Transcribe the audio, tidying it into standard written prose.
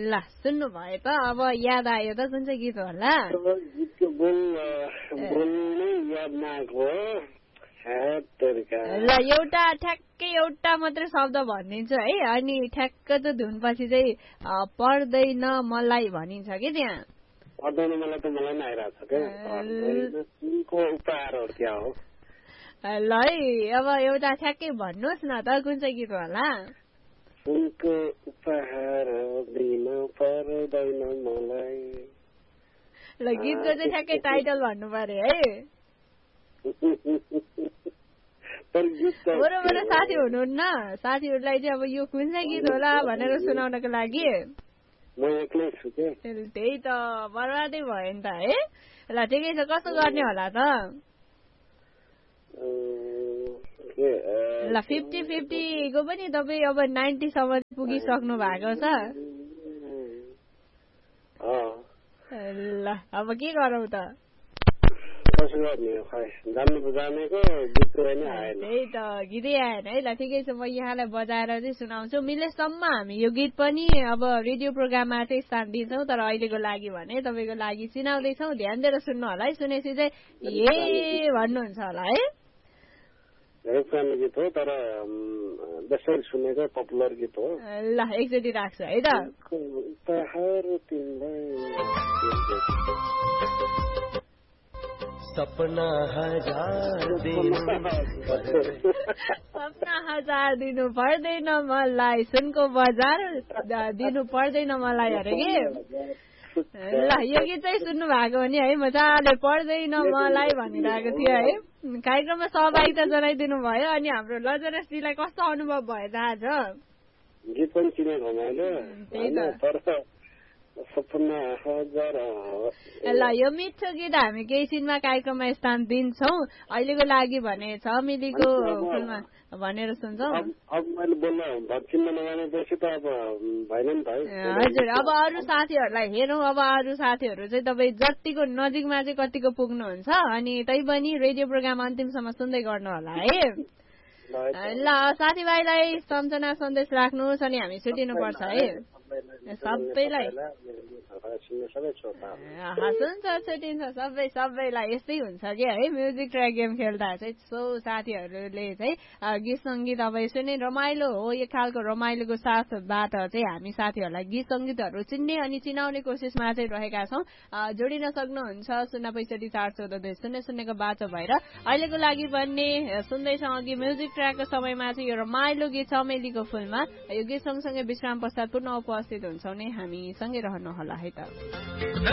ल सुन्नु भयो त अब याद आयो त कुन चाहिँ गीत होला गीतको बोल्नै याद नआएको ल ठ्याक्कै एउटा मात्रै शब्द भनिदिन्छु है अनि ठ्याक्क चाहिँ धुनपछि चाहिँ पर्दैन मलाई भनिन्छ कि त्यहाँ पर्दैन मलाई त मलाई नै आइरहेको छ क्या उपहारहरू क्या हो ल है अब एउटा ठ्याक्कै भन्नुहोस् न त कुन चाहिँ गीत होला उनको उपहार दिन पर्दैन मलाई ल गीतको चाहिँ ठ्याक्कै टाइटल भन्नु पर्यो है बरु साथी हुनुहुन्न साथीहरूलाई चाहिँ अब यो कुन चाहिँ गीत होला भनेर सुनाउनको लागि त्यही त बर्बादै भयो नि त है ल ठिकै छ कस्तो गर्ने होला त ल 50-50 को पनि तपाईँ अब 90 सम्म पुगिसक्नु भएको छ ल अब के गरौँ त त्यही त गीतै आएन है ल ठिकै छ म यहाँलाई बजाएर चाहिँ सुनाउँछु मिलेसम्म हामी यो गीत पनि अब रेडियो प्रोग्राममा चाहिँ स्थान दिन्छौँ तर अहिलेको लागि भने तपाईँको लागि चिनाउँदैछौँ ध्यान दिएर सुन्नु होला है सुनेपछि चाहिँ ए भन्नुहुन्छ होला है पुरानो गीत हो तर बेसरी सुनेको पपुलर गीत हो ल एकचोटि राख्छु है त सपना हजार दिनु पर्दैन मलाई सुनको बजार दिनु पर्दैन मलाई अरे कि ल यो गीत चाहिँ सुन्नु भएको भने है मजाले पर्दैन मलाई भनिरहेको थियो है कार्यक्रममा सहभागिता जनाइदिनु भयो अनि हाम्रो लजरसजीलाई कस्तो अनुभव भयो त आज गीत पनि चिनेको मैले ल यो मिठो गीत हामी केही छिनमा कार्यक्रममा स्थान दिन्छौँ अहिलेको लागि भने छ मिलीको फुलमा भनेर सुन्छौँ हजुर अब अरू साथीहरूलाई हेरौँ अब अरू साथीहरू चाहिँ तपाईँ जतिको नजिकमा चाहिँ कतिको पुग्नुहुन्छ अनि त्यही पनि रेडियो प्रोग्राम अन्तिमसम्म सुन्दै गर्नु होला है ल साथीभाइलाई सम्झना सन्देश राख्नुहोस् अनि हामी छुटिनु पर्छ है सबैलाई हुन्छ छुटिन्छ सबैलाई यस्तै हुन्छ कि है म्युजिक ट्र्याक गेम खेल्दा चाहिँ साथीहरूले चाहिँ गीत सङ्गीत अब यसो नै रमाइलो हो एक खालको रमाइलोको साथबाट चाहिँ हामी साथीहरूलाई गीत सङ्गीतहरू चिन्ने अनि चिनाउने कोसिसमा चाहिँ रहेका छौँ जोडिन सक्नुहुन्छ 065442000 बाटो भएर अहिलेको लागि भन्ने सुन्दैछौँ अघि म्युजिक ट्र्याकको समयमा चाहिँ यो रमाइलो गीत चमेलीको फुलमा यो गीत सँगसँगै विश्राम पश्चात पुनः उपस्थित हुन्छौँ नै हामी सँगै रहनु होला है त